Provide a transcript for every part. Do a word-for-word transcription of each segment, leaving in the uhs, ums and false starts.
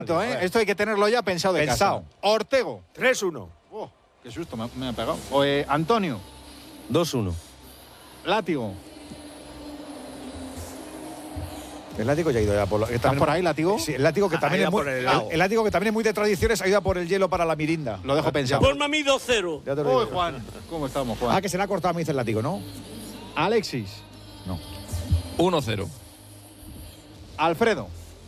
¿eh? Esto hay que tenerlo ya pensado de Pensado. casa. Ortego. tres uno. Oh, qué susto me, me ha pegado. O, eh, Antonio. dos uno. Látigo. El látigo ya ha ido ya por lo, ¿Estás por ahí, látigo? Sí, el látigo que Ah, también ha es ido muy, por el el, lado. el látigo que también es muy de tradiciones, ha ido a por el hielo para la mirinda. Lo dejo pensado. Ponme a mí dos cero. Ya te lo digo. Uy, Juan. ¿Cómo estamos, Juan? Ah, que se le ha cortado, me dice el látigo, ¿no? Alexis. No. uno cero. Alfredo.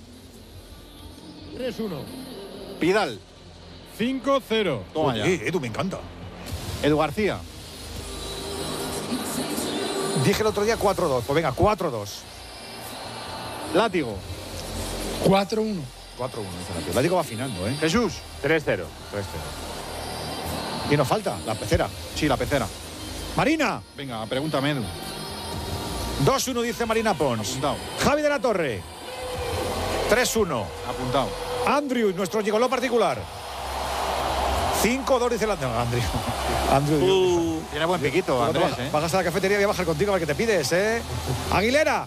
tres uno. Pidal. cinco cero. Toma ya. Oye, Edu, me encanta. Edu García. Dije el otro día cuatro dos. Pues venga, cuatro dos. Látigo. cuatro uno. cuatro uno, dice el látigo. El látigo va afinando, ¿eh? Jesús. tres cero. tres cero. ¿Quién nos falta? La pecera. Sí, la pecera. Marina. Venga, pregúntame, Edu. dos uno dice Marina Pons. Apuntado. Javi de la Torre. tres uno. Apuntado. Andrew, nuestro gigoló particular. cinco dos dice la... No, Andrew. Andrew. Uh, Tiene buen piquito, Cuando Andrés, bajas- ¿eh? Bajas a la cafetería y voy a bajar contigo a ver qué te pides, ¿eh? Aguilera.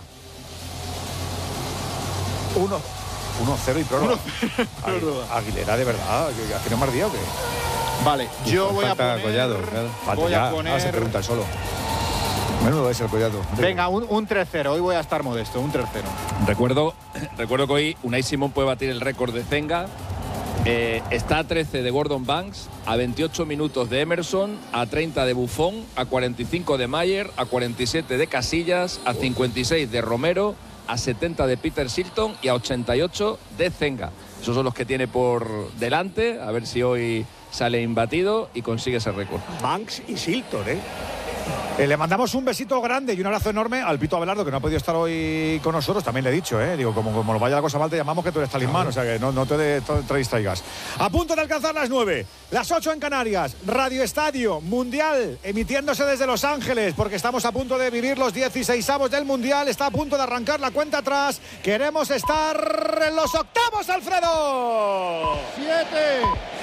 uno cero y prórroga. Agu- Aguilera, de verdad. ¿Que, que no me has día o qué? Vale, yo voy a falta poner... Collado, claro. Falta Voy ya. a poner... Ah, se pregunta el solo. Menudo es el collado. Venga, un, un tres cero. Hoy voy a estar modesto, un tres cero. Recuerdo, recuerdo que hoy Unai Simón puede batir el récord de Zenga. Eh, está a trece de Gordon Banks, a veintiocho minutos de Emerson, a treinta de Buffon, a cuarenta y cinco de Mayer, a cuarenta y siete de Casillas, a cincuenta y seis de Romero, a setenta de Peter Shilton y a ochenta y ocho de Zenga. Esos son los que tiene por delante, a ver si hoy sale imbatido y consigue ese récord. Banks y Silton, ¿eh? Eh, le mandamos un besito grande y un abrazo enorme al Pito Abelardo, que no ha podido estar hoy con nosotros. También le he dicho, ¿eh? Digo, como, como nos vaya la cosa mal, te llamamos que tú eres talismán, o sea que no, no te, de, te distraigas. A punto de alcanzar las nueve, las ocho en Canarias, Radio Estadio Mundial, emitiéndose desde Los Ángeles, porque estamos a punto de vivir los dieciseisavos del Mundial. Está a punto de arrancar la cuenta atrás. Queremos estar en los octavos, Alfredo. siete.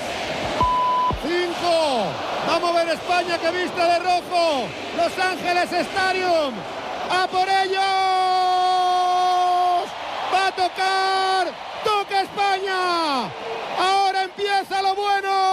cinco. Vamos a ver España que viste de rojo. Los Ángeles Stadium. A por